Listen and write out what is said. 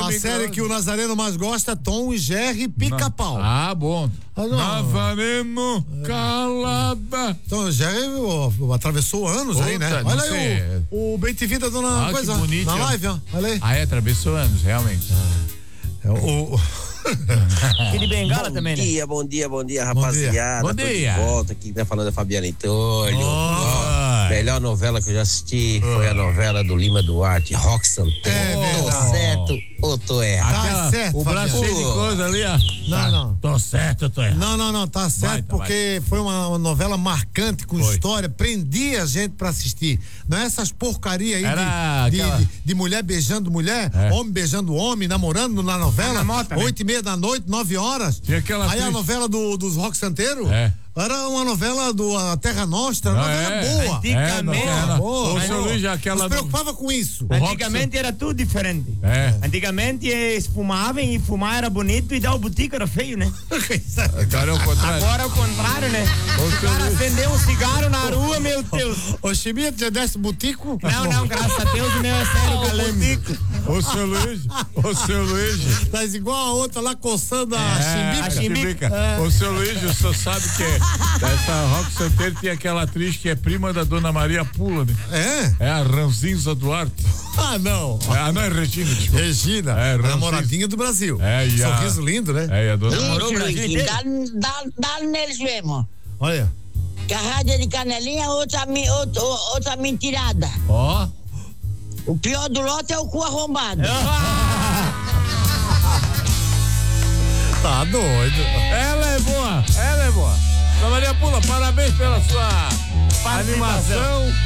A série que o Nazareno mais gosta é Tom e Jerry Pica-Pau. Bom. Nazareno, calada. Tom e Jerry atravessou anos aí, né? Olha aí o Bem TV da dona coisa, que bonito, na live, ó. Olha aí. Atravessou anos, realmente. Aquele Bengala também, né? Bom dia, rapaziada. Bom dia. De volta aqui, né? Falando da Fabiana Antônio. Melhor novela que eu já assisti foi a novela do Lima Duarte, Rock Santeiro. Tô certo ou tô errado? Tá certo, o braço cheio de coisa ali, ó. Não. Tô certo, tô errado. Não, tá certo, porque foi uma novela marcante, com história, prendia a gente pra assistir. Não é essas porcaria aí de mulher beijando mulher, homem beijando homem, namorando na novela, 8:30 da noite, 9 horas. Aí a novela dos Rock Santeiro era uma novela do Terra Nostra, novela boa. Antigamente. O seu Luiz, aquela. Não se preocupava com isso. Antigamente era tudo diferente. Antigamente eles fumavam e fumar era bonito e dar o botico era feio, né? Agora é o contrário. Agora é o contrário, né? O cara acendeu um cigarro na rua, meu Deus. Ô, Chimia, já desce botico? Não, graças a Deus o meu é sério, galame. Ô, seu Luiz. Tá igual a outra lá coçando a chimbica. Ô, seu Luiz, o senhor sabe que essa Rock Santeiro tem aquela atriz que é prima da Dona Maria Pula, né? É a Ranzinza Duarte. Não. Não é Regina, tipo. Regina, namoradinha do Brasil. Sorriso lindo, né? E a dona namorou o Brasil inteiro. Dá neles mesmo. Olha. Carrada de canelinha, outra mentirada. O pior do lote é o cu arrombado. Tá doido. Ela é boa. Dona Maria Pula, parabéns pela sua animação.